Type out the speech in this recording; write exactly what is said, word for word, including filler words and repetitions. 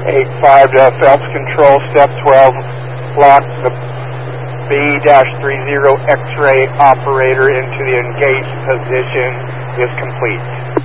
eight five to Phelps Control, step twelve, lock the B thirty X-ray operator into the engaged position is complete.